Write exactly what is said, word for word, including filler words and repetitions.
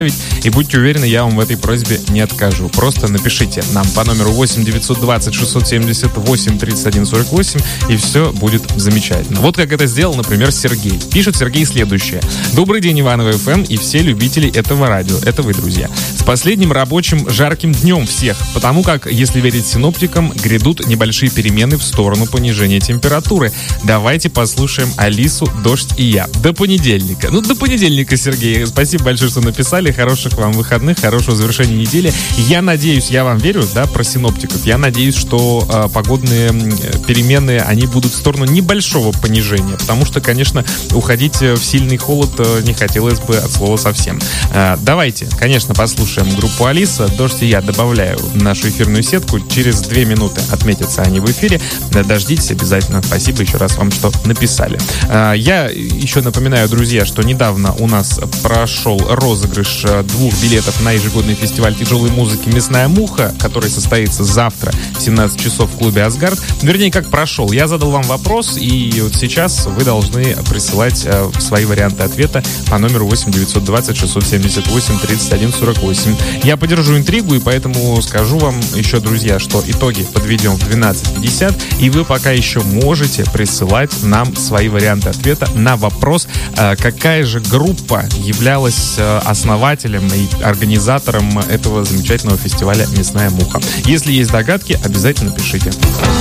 И будьте уверены, я вам в этой просьбе не откажу. Просто напишите нам по номеру восемь девятьсот двадцать шестьсот семьдесят восемь тридцать один сорок восемь, и все будет замечательно. Вот как это сделал, например, Сергей. Пишет Сергей следующее. Добрый день, Иваново эф эм и все любители этого радио. Это вы, друзья. С последним рабочим жарким днем всех, потому как, если верить синоптикам, грядут небольшие перемены в сторону понижения температуры. Давайте послушаем Алису, «Дождь и я». До понедельника. Ну, до понедельника, Сергей. Спасибо большое, что написали. Хороших вам выходных, хорошего завершения недели. Я надеюсь, я вам верю, да, про синоптиков. Я надеюсь, что э, погодные перемены, они будут в сторону небольшого понижения, потому что, конечно, уходить в сильный холод э, не хотелось бы от слова совсем. Э, давайте, конечно, послушаем группу Алиса. «Дождь и я» добавляю в нашу эфирную сетку. Через две минуты отметятся они в эфире. Дождитесь обязательно. Спасибо еще раз вам, что написали. Э, я еще напоминаю, друзья, что недавно у нас прошел розыгрыш двух билетов на ежегодный фестиваль тяжелой музыки «Мясная муха», который состоится завтра в семнадцать часов в клубе «Асгард». Вернее, как прошел. Я задал вам вопрос, и вот сейчас вы должны присылать э, свои варианты ответа по номеру восемь девятьсот двадцать шестьсот семьдесят восемь тридцать один сорок восемь. Я подержу интригу, и поэтому скажу вам еще, друзья, что итоги подведем в двенадцать пятьдесят, и вы пока еще можете присылать нам свои варианты ответа на вопрос, э, какая же группа являлась э, основателем и организатором этого замечательного фестиваля «Мясная муха». Если есть догадки, обязательно пишите.